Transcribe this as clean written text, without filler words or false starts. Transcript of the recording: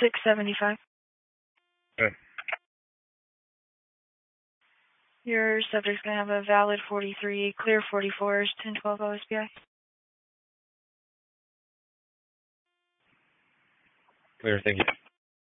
675. Okay. Your subject's going to have a valid 43, clear 44s, 1012 OSBI. Clear, thank you.